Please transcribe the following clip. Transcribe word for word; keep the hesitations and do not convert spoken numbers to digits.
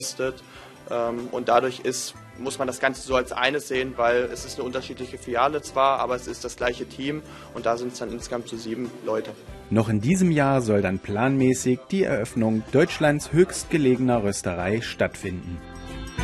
Und dadurch ist, muss man das Ganze so als eines sehen, weil es ist eine unterschiedliche Filiale zwar, aber es ist das gleiche Team und da sind es dann insgesamt so sieben Leute. Noch in diesem Jahr soll dann planmäßig die Eröffnung Deutschlands höchstgelegener Rösterei stattfinden.